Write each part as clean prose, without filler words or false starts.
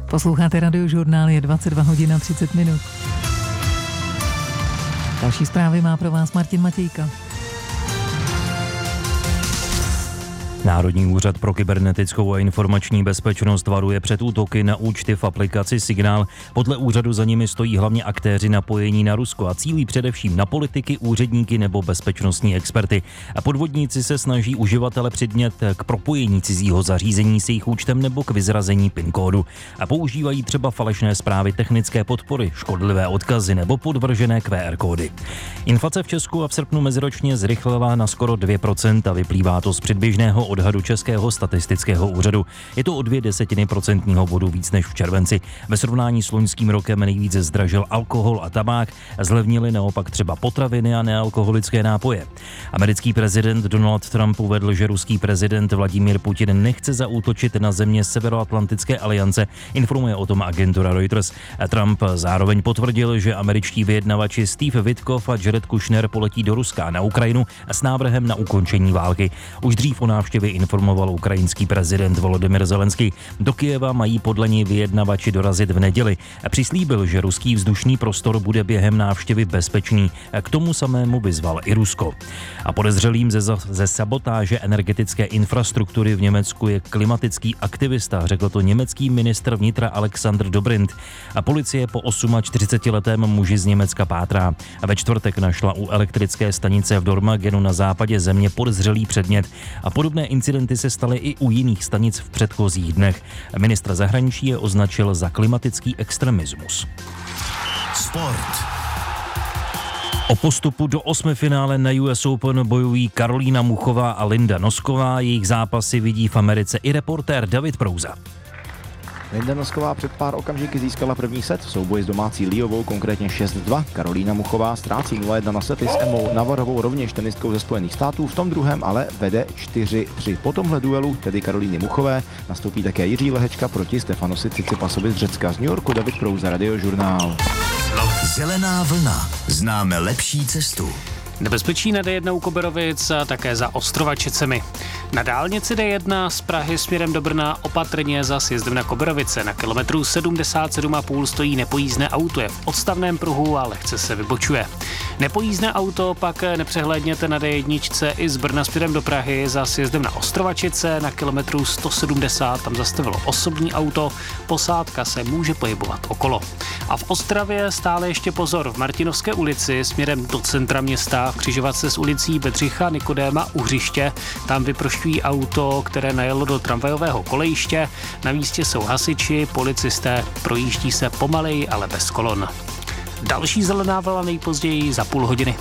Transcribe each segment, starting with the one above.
Posloucháte Radiožurnál, je 22 hodin a 30 minut. Další zprávy má pro vás Martin Matějka. Národní úřad pro kybernetickou a informační bezpečnost varuje před útoky na účty v aplikaci Signál. Podle úřadu za nimi stojí hlavně aktéři napojení na Rusko a cílí především na politiky, úředníky nebo bezpečnostní experty. A podvodníci se snaží uživatele přimět k propojení cizího zařízení s jejich účtem nebo k vyzrazení PIN kódu. A používají třeba falešné zprávy technické podpory, škodlivé odkazy nebo podvržené QR kódy. Inflace v Česku a v srpnu meziročně zrychlila na skoro 2% a vyplývá to z předběžného odhadu Českého statistického úřadu. Je to o 0,2% bodu víc než v červenci. Ve srovnání s loňským rokem nejvíce zdražil alkohol a tabák, zlevnily naopak třeba potraviny a nealkoholické nápoje. Americký prezident Donald Trump uvedl, že ruský prezident Vladimír Putin nechce zaútočit na země Severoatlantické aliance, informuje o tom agentura Reuters. Trump zároveň potvrdil, že američtí vyjednavači Steve Witkoff a Jared Kushner poletí do Ruska na Ukrajinu s návrhem na ukončení války. Už dřív o návštěvě informoval ukrajinský prezident Volodymyr Zelenský. Do Kyjeva mají podle něj vyjednavači dorazit v neděli. Přislíbil, že ruský vzdušný prostor bude během návštěvy bezpečný. K tomu samému vyzval i Rusko. A podezřelým ze sabotáže energetické infrastruktury v Německu je klimatický aktivista, řekl to německý ministr vnitra Alexander Dobrindt. A policie po 48letém muži z Německa pátrá. A ve čtvrtek našla u elektrické stanice v Dormagenu na západě země podezřelý předmět. A podobné incidenty se staly i u jiných stanic v předchozích dnech. Ministr zahraničí je označil za klimatický extremismus. Sport. O postupu do osmifinále na US Open bojují Karolína Muchová a Linda Nosková. Jejich zápasy vidí v Americe i reportér David Prouza. Linda Nosková před pár okamžiky získala první set v souboji s domácí Liovou, konkrétně 6-2. Karolína Muchová ztrácí 0-1 na sety s Emmou Navarovou, rovněž tenistkou ze Spojených států, v tom druhém ale vede 4-3. Po tomhle duelu, tedy Karolíny Muchové, nastoupí také Jiří Lehečka proti Stefanosi Tsitsipasovi z Řecka. Z New Yorku David Prouza, Radiožurnál. Zelená vlna. Známe lepší cestu. Nebezpečí na D1 u Koberovic a také za Ostrovačicemi. Na dálnici D1 z Prahy směrem do Brna opatrně za sjezdem na Koberovice. Na kilometru 77,5 stojí nepojízdné auto, je v odstavném pruhu a lehce se vybočuje. Nepojízdné auto pak nepřehlédněte na D1 i z Brna směrem do Prahy za sjezdem na Ostrovačice. Na kilometru 170 tam zastavilo osobní auto, posádka se může pohybovat okolo. A v Ostravě stále ještě pozor v Martinovské ulici směrem do centra města v křižovatce s ulicí Bedřicha Nikodéma u Hřiště. Tam vyprošťují auto, které najelo do tramvajového kolejiště. Na místě jsou hasiči, policisté, projíždí se pomaleji, ale bez kolon. Další zelená vlna nejpozději za půl hodiny.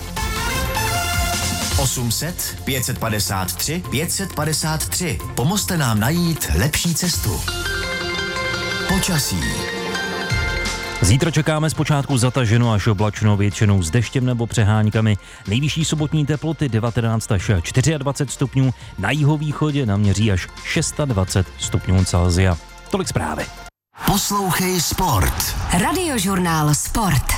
800 553 553. Pomozte nám najít lepší cestu. Počasí. Zítra čekáme zpočátku zataženo až oblačno, většinou s deštěm nebo přeháňkami. Nejvyšší sobotní teploty 19 až 24 stupňů, na jihovýchodě naměří až 26 stupňů Celsia. Tolik zprávy. Poslouchej Sport. Radiožurnál Sport.